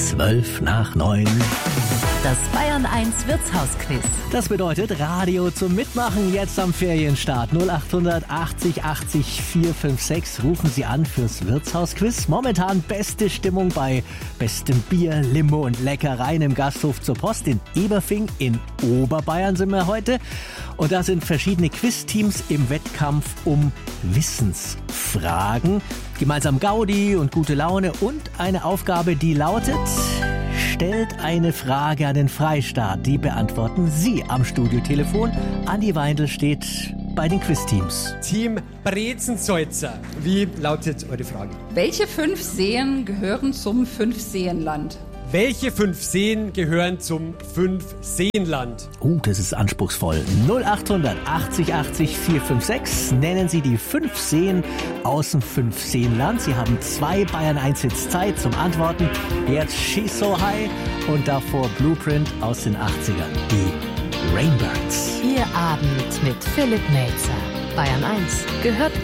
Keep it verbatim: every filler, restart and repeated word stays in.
Zwölf nach neun. Das Bayern eins Wirtshausquiz. Das bedeutet Radio zum Mitmachen jetzt am Ferienstart. null acht achtzig achtzig vier fünf sechs rufen Sie an fürs Wirtshausquiz. Momentan beste Stimmung bei bestem Bier, Limo und Leckereien im Gasthof zur Post in Eberfing in Oberbayern sind wir heute. Und da sind verschiedene Quizteams im Wettkampf um Wissensfragen. Gemeinsam Gaudi und gute Laune und eine Aufgabe, die lautet: Stellt eine Frage an den Freistaat. Die beantworten Sie am Studiotelefon. Andi Weindl steht bei den Quizteams. Team Brezensalzer. Wie lautet eure Frage? Welche fünf Seen gehören zum Fünfseenland? Welche fünf Seen gehören zum Fünfseenland? Oh, das ist anspruchsvoll. null acht achtzig achtzig vier fünf sechs. Nennen Sie die fünf Seen aus dem Fünfseenland. Sie haben zwei Bayern eins Hits Zeit zum Antworten. Jetzt She's So High und davor Blueprint aus den achtzigern. Die Rainbirds. Ihr Abend mit Philipp Melzer. Bayern eins gehört